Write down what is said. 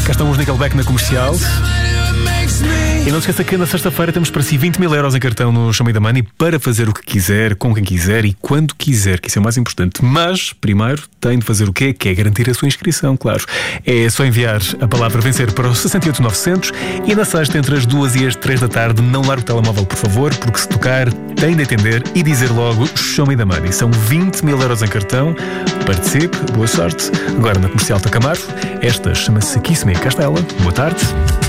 Cá estão os Nickelback na Comercial. E não se esqueça que na sexta-feira temos para si 20 mil euros em cartão no Show Me the Money para fazer o que quiser, com quem quiser e quando quiser, que isso é o mais importante. Mas, primeiro, tem de fazer o quê? Que é garantir a sua inscrição, claro. É só enviar a palavra vencer para o 68900 e na sexta, entre as 2 e as 3 da tarde, não largue o telemóvel, por favor, porque se tocar, tem de atender e dizer logo Show Me the Money. São 20 mil euros em cartão. Participe, boa sorte. Agora na Comercial Tacamaro, esta chama-se Kiss Me. Cá está ela. Boa tarde.